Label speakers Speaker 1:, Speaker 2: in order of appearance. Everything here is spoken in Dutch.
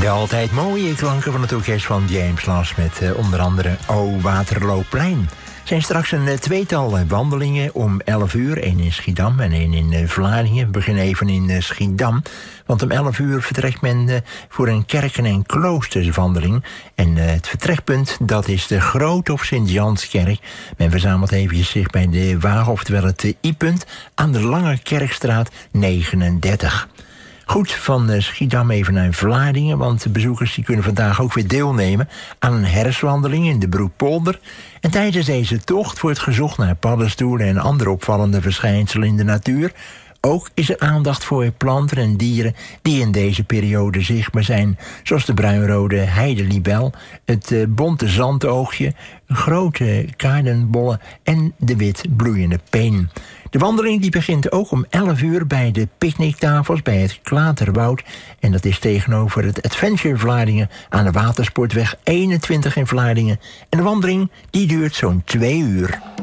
Speaker 1: De altijd mooie klanken van het orkest van James Last met onder andere O Waterlooplein. Er zijn straks een tweetal wandelingen om 11 uur. 1 in Schiedam en 1 in Vlaardingen. We beginnen even in Schiedam. Want om 11 uur vertrekt men voor een kerken- en kloosterswandeling. En het vertrekpunt, dat is de Groot- of Sint-Janskerk. Men verzamelt eventjes zich bij de wagen, oftewel het I-punt, aan de Lange Kerkstraat 39. Goed, van Schiedam even naar Vlaardingen, want de bezoekers die kunnen vandaag ook weer deelnemen aan een herfstwandeling in de Broekpolder. En tijdens deze tocht wordt gezocht naar paddenstoelen en andere opvallende verschijnselen in de natuur. Ook is er aandacht voor planten en dieren die in deze periode zichtbaar zijn, zoals de bruinrode heidelibel, het bonte zandoogje, grote kaardenbollen en de wit bloeiende peen. De wandeling die begint ook om 11 uur bij de picknicktafels bij het Klaterwoud. En dat is tegenover het Adventure Vlaardingen aan de Watersportweg 21 in Vlaardingen. En de wandeling die duurt zo'n 2 uur.